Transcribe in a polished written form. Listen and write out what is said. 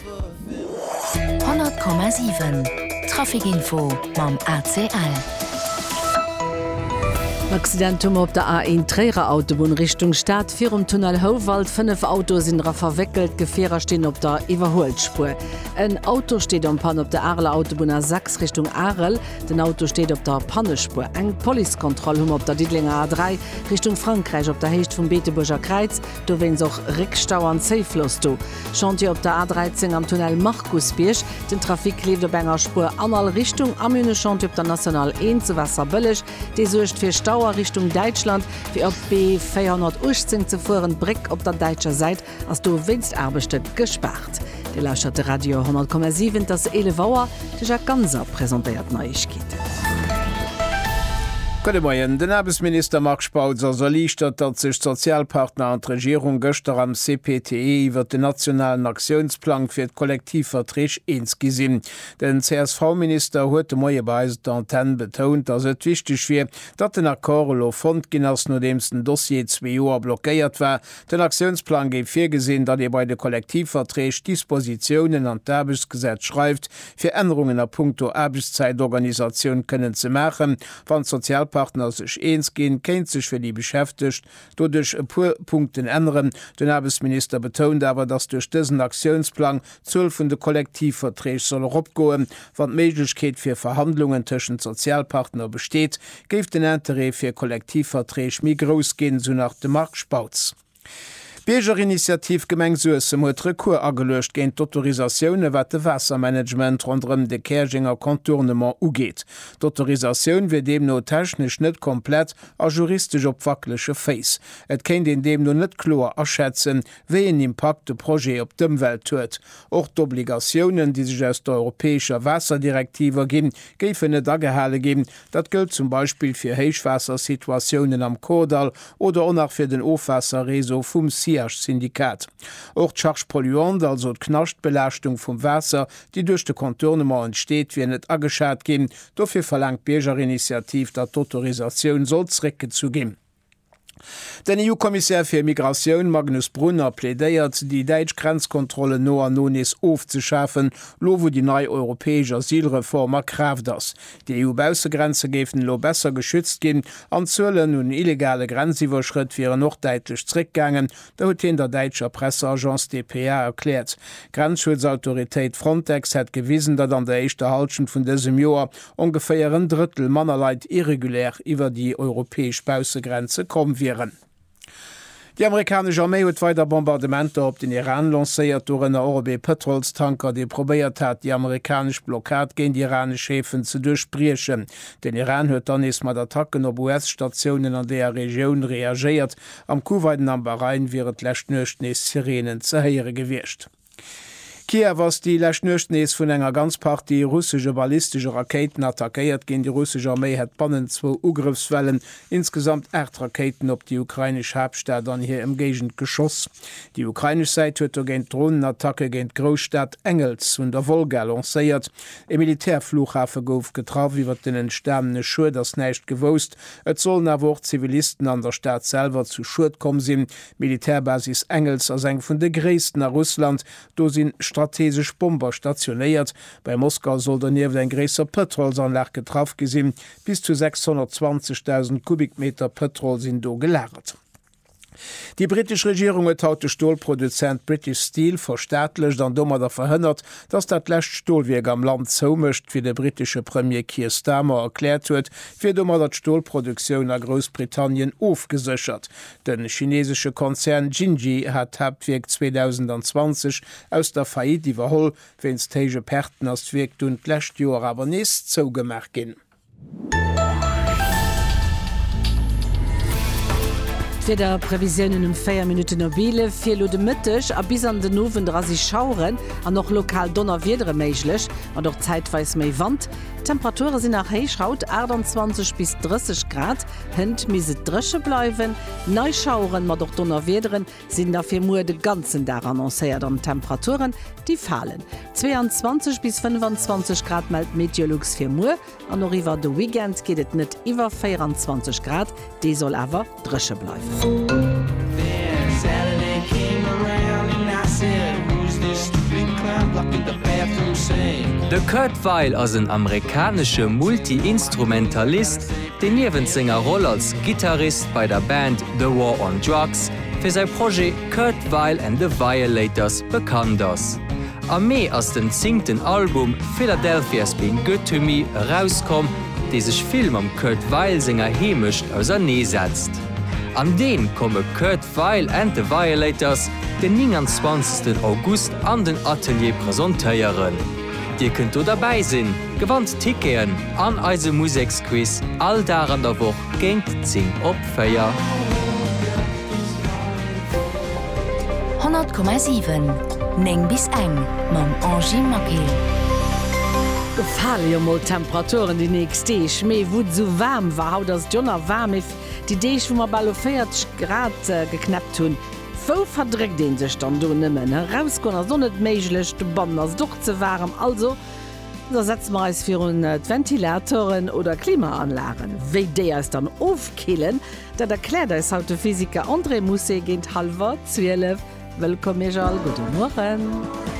100,7 Trafikinfo mam ACL. Accidentum op der A1 Trägerautobahn Richtung Stadt, 4 Tunnel Howald, 5 Autos sind verwickelt, Gefährer stehen op der Überholspur. Ein Auto steht am Pan op der Arler Autobahn A6 Richtung Arel, den Auto steht op der Pannespur. Eng Polizekontrolle op der Diedlinger A3 Richtung Frankreich op der Hecht vom Beeteburger Kreuz, du wenn's auch Rickstau an Seefluss du. Chantier op der A13 am Tunnel Markusbiersch, den Trafik lebt op enger Spur anal Richtung Amüne Chantier op der National 1 zu Wasserböllisch, die sucht für Stau Richtung Deutschland wie op B418 zu fuhren Brick op der deutscher Seite als du winst Erbestet gespart. Die lauscherte Radio 100,7 das Elevauer die ganzer präsentiert Neuigkeiten. Den Arbeitsminister Mark Spautzer liichtert, dat sich Sozialpartner an Regierung gëchter am CPTE iwwer den nationalen Aktionsplan fir d Kollektivvertreg eens gesinn. Den CSV-Minister huet de Moie bei d'Antenne betont, dass et wichtig wie, dat den Akkorlo Fondginnners no demsten Dossier 2 Joer blockéiert war. Den Aktionsplan géif firgesinn, dat bei de Kollektivvertreg Dispositionen an d'Erbesgesetz schreift, fir Änderungen a Punkto Erbeszeitorganisation kënnen ze machen, wann Sozialpartner sech eens gehen, kennt sich für die beschäftigt, dodurch Punkten ändern. Den Arbeitsminister betont aber, dass durch diesen Aktionsplan 12 von de Kollektivverträge soll opgoen, wann Möglichkeit für Verhandlungen zwischen Sozialpartner besteht, gibt den Interesse für Kollektivverträge mi groß gehen, so nach dem Mark Spautz. Biergerinitiativ Gemengsuesse huet Rekur agelöscht géint d'Autorisaioune wat de Wassermanagement rondrem de Kerginger Kontournement ugeet. D'Autorisaioun wie dem no technisch net komplett a juristisch opwackelsche Face. Et kennt in dem no net klar erschätzen, wéi en Impact de Projekt op d'Umwelt huet. Och d'Obligationen, die sich aus der europäischer Wasserdirektive ginn, géifen net agehale gin. Dat gëlt zum Beispiel fir Heichwassersituationen am Kordal oder auch nach fir den Ofwasserreso vum Syndikat. Auch Chargepolluant, also d'Knaschtbelastung vom Wasser, die durch de Kontournement entsteht, wie net ageschat gin, dofir verlangt Biergerinitiativ, dat d'Autorisaioun sollsrecke zu gin. Den EU-Kommissär fir Migration Magnus Brunner plädeiert, die Deitsch Grenzkontrolle no an nonis aufzuschaffen, lo wo die neue europäische Asylreform erkraft das. Die EU-Bausegrenze gefen lo besser geschützt gin, an Zöllen und illegale Grenziverschritt wäre noch deutlich zurückgegangen, da hat in der deutscher Presseagence DPA erklärt. Grenzschutzautorität Frontex hat gewiesen, dat an der echte Halschen von diesem Jahr ungefähr ein Drittel Mannerleit irregulär über die europäische Bausegrenze kommen wird. Die amerikanische Armee hat weiter Bombardementer op den Iran lancéiert durch einen ORB-Petrolstanker, der probiert hat, die amerikanische Blockade gegen die iranische Häfen zu durchbrechen. Den Iran hat dann erst mit Attacken auf US-Stationen an der Region reagiert. Am Kuwait und am Bahrain wird letztnöchst Sirenen zu hören gewirrscht. Kiew was die Lächnöchtnees vun enger ganz Party russische ballistische Raketen attackiert gegen die russische Armee hat bannen 2 Ugriffswellen, insgesamt 8 Raketen op die ukrainische Hauptstadt an hier im Gegend geschoss. Die ukrainische Seite huet gegen Drohnenattacke gegen Großstadt Engels und der Wolga lanciert. E Militärflughafen gouf getraf, wie wird den entstandene Schur das nächt gewost. Et sollen aber Zivilisten an der Stadt selber zu Schurt kommen sind. Militärbasis Engels als eng von de größten nach Russland, do sind strategisch Bomber stationiert. Bei Moskau soll daneben ein größer Petrolsanlage getroffen gesehen. Bis zu 620.000 Kubikmeter Petrol sind do gelagert. Die britische Regierung hat heute Stahlproduzent British Steel verstaatlicht an dummer verhindert, dass das letzte Stahlwerk am Land so mischt, wie der britische Premier Keir Starmer erklärt hat, für dummer die Stahlproduktion in Großbritannien aufgesichert. Der chinesische Konzern Jinji hat Hauptwerk 2020 aus der Faillite überholt, wenn es Tage Perten als Werk und letztes Jahr aber nicht zugemacht ging. Für der Prävisionen um 4 Minuten nobile, 4 Lode Mittag, a bis an den Noven 30 Schauren, an noch lokal Donner wiedere möglich, und auch zeitweise mehr Wand. Temperaturen sind nach Heischraut 28 bis 30 Grad, Hund müssen drische bleiben. Neuschauren, aber doch Donner wiederen, sind dafür nur den ganzen Tag annonciert an Temperaturen, die fallen. 22 bis 25 Grad meldet Meteorlux für Mur, an noch über den Weekend geht es nicht über 24 Grad, die soll aber drische bleiben. Then Saturday came around and I said, who's this stupid clown De Kurt Weill as een amerikanische Multi-Instrumentalist, den Niewensinger Rolle als Gitarrist bei der Band The War on Drugs fir sein Projekt Kurt Weill and the Violators bekannt ass. Am Mai ass den 10. Album Philadelphia's Been Good to Me rauskom, dé sech Film am Kurt Weill Singer hemischt aus er nee setzt. An den komme Kurt Weill and the Violators den 29. August an den Atelier präsentéieren. Dir könnt du dabei sinn, gewandt Ticketen an eise Musiksquiz all dar an der Woche géint 10 op Feier. 100,7 Neng bis eng mam Angie Makel. Fall mal Temperaturen die nächste Schmee wo so warm war haut das Jonner warm if die Deich wo man ball 40 Grad geknappt hun. Wo verdreckt den sech dann du nimmen rauskonner so net meiglech de Banners doch ze warm also da setzt man als für Ventilatoren oder Klimaanlagen. Wéi dé es dann aufkillen, dat erklärt es haut de Physiker André Musse géint halber 12. Willkommen, Guten Morgen.